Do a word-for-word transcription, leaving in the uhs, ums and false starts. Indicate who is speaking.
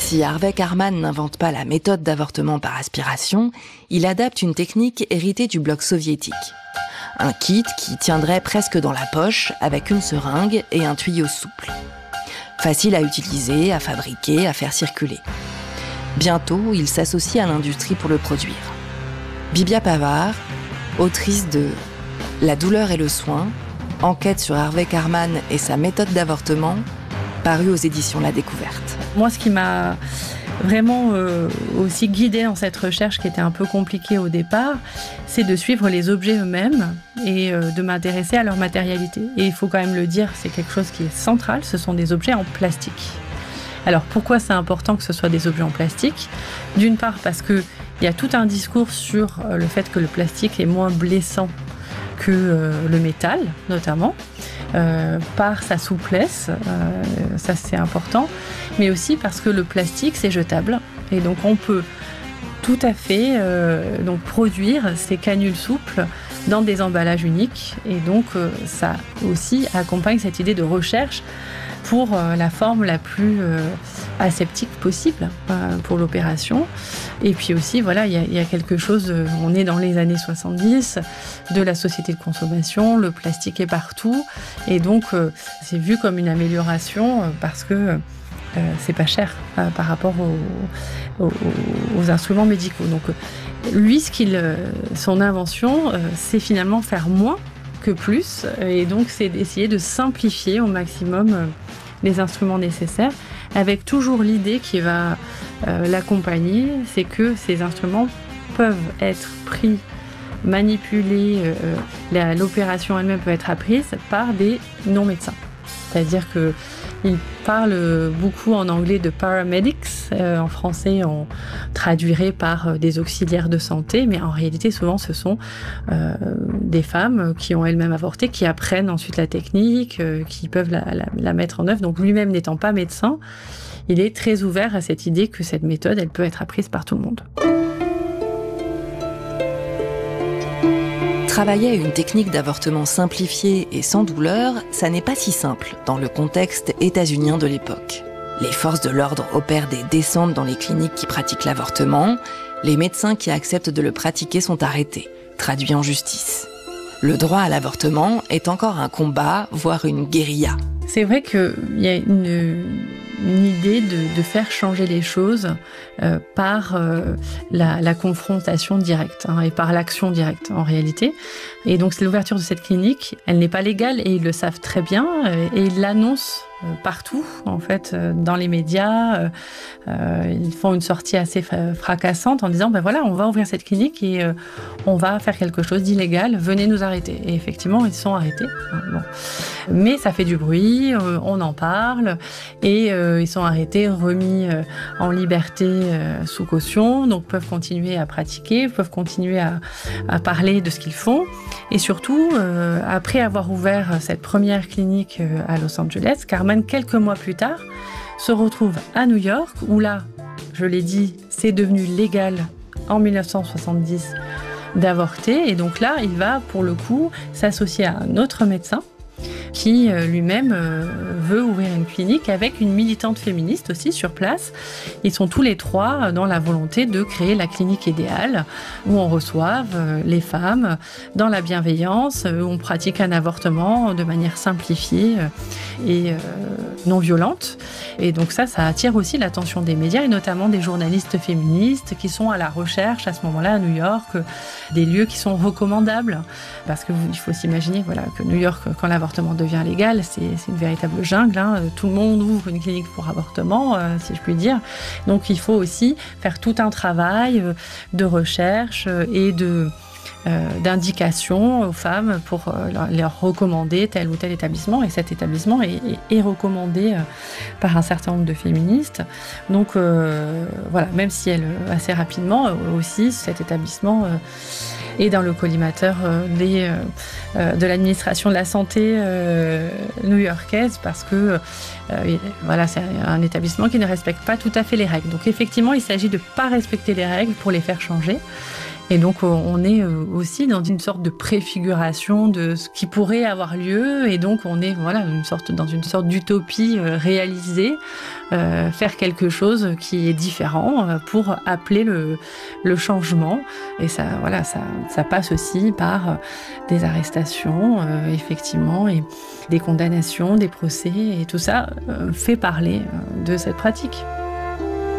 Speaker 1: Si Harvey Karman n'invente pas la méthode d'avortement par aspiration, il adapte une technique héritée du bloc soviétique. Un kit qui tiendrait presque dans la poche avec une seringue et un tuyau souple. Facile à utiliser, à fabriquer, à faire circuler. Bientôt, il s'associe à l'industrie pour le produire. Bibia Pavard, autrice de « La douleur et le soin », enquête sur Harvey Karman et sa méthode d'avortement, paru aux éditions La Découverte.
Speaker 2: Moi, ce qui m'a vraiment euh, aussi guidée dans cette recherche qui était un peu compliquée au départ, c'est de suivre les objets eux-mêmes et euh, de m'intéresser à leur matérialité. Et il faut quand même le dire, c'est quelque chose qui est central, ce sont des objets en plastique. Alors pourquoi c'est important que ce soit des objets en plastique ? D'une part parce qu'il y a tout un discours sur le fait que le plastique est moins blessant que euh, le métal, notamment, euh, par sa souplesse, euh, ça c'est important, mais aussi parce que le plastique c'est jetable, et donc on peut tout à fait euh, donc produire ces canules souples dans des emballages uniques, et donc euh, ça aussi accompagne cette idée de recherche pour euh, la forme la plus euh, aseptique possible euh, pour l'opération. Et puis aussi, voilà, il y, y a quelque chose, euh, on est dans les années soixante-dix, de la société de consommation, le plastique est partout, et donc euh, c'est vu comme une amélioration euh, parce que euh, c'est pas cher euh, par rapport aux, aux, aux instruments médicaux. Donc euh, lui, ce qu'il, euh, son invention, euh, c'est finalement faire moins que plus, et donc c'est d'essayer de simplifier au maximum euh, les instruments nécessaires, avec toujours l'idée qui va euh, l'accompagner, c'est que ces instruments peuvent être pris, manipulés, euh, la, l'opération elle-même peut être apprise par des non-médecins. C'est-à-dire qu'il parle beaucoup en anglais de paramedics, euh, en français on traduirait par euh, des auxiliaires de santé, mais en réalité souvent ce sont euh, des femmes qui ont elles-mêmes avorté, qui apprennent ensuite la technique, euh, qui peuvent la, la, la mettre en œuvre. Donc lui-même n'étant pas médecin, il est très ouvert à cette idée que cette méthode elle peut être apprise par tout le monde.
Speaker 1: Travailler à une technique d'avortement simplifiée et sans douleur, ça n'est pas si simple dans le contexte états-unien de l'époque. Les forces de l'ordre opèrent des descentes dans les cliniques qui pratiquent l'avortement. Les médecins qui acceptent de le pratiquer sont arrêtés, traduits en justice. Le droit à l'avortement est encore un combat, voire une guérilla.
Speaker 2: C'est vrai qu'il y a une, une idée de, de faire changer les choses euh, par euh, la, la confrontation directe hein, et par l'action directe en réalité. Et donc c'est l'ouverture de cette clinique, elle n'est pas légale et ils le savent très bien euh, et ils l'annoncent euh, partout en fait euh, dans les médias. Euh, euh, ils font une sortie assez fracassante en disant ben voilà, on va ouvrir cette clinique et euh, on va faire quelque chose d'illégal, venez nous arrêter. Et effectivement ils sont arrêtés. Hein, bon. Mais ça fait du bruit, euh, on en parle et euh, ils sont arrêtés, remis euh, en liberté euh, sous caution, donc peuvent continuer à pratiquer, peuvent continuer à, à parler de ce qu'ils font. Et surtout, euh, après avoir ouvert cette première clinique euh, à Los Angeles, Karman, quelques mois plus tard, se retrouve à New York, où là, je l'ai dit, c'est devenu légal en dix-neuf cent soixante-dix d'avorter. Et donc là, il va, pour le coup, s'associer à un autre médecin qui euh, lui-même euh, veut ouvrir une clinique avec une militante féministe aussi sur place. Ils sont tous les trois dans la volonté de créer la clinique idéale où on reçoive euh, les femmes dans la bienveillance, où on pratique un avortement de manière simplifiée euh, et euh, non violente. Et donc ça, ça attire aussi l'attention des médias et notamment des journalistes féministes qui sont à la recherche à ce moment-là à New York, des lieux qui sont recommandables. Parce qu'il faut s'imaginer voilà, que New York, quand l'avortement devient légal, c'est, c'est une véritable jungle. Hein. Tout le monde ouvre une clinique pour avortement, euh, si je puis dire. Donc il faut aussi faire tout un travail euh, de recherche euh, et de... Euh, d'indications aux femmes pour euh, leur, leur recommander tel ou tel établissement. Et cet établissement est, est, est recommandé euh, par un certain nombre de féministes. Donc euh, voilà, même si elle, assez rapidement euh, aussi, cet établissement euh, est dans le collimateur euh, des, euh, de l'administration de la santé euh, new-yorkaise parce que euh, voilà, c'est un établissement qui ne respecte pas tout à fait les règles. Donc effectivement, il s'agit de ne pas respecter les règles pour les faire changer. Et donc, on est aussi dans une sorte de préfiguration de ce qui pourrait avoir lieu. Et donc, on est voilà, une sorte, dans une sorte d'utopie réalisée, euh, faire quelque chose qui est différent pour appeler le, le changement. Et ça, voilà, ça, ça passe aussi par des arrestations, euh, effectivement, et des condamnations, des procès. Et tout ça euh, fait parler de cette pratique.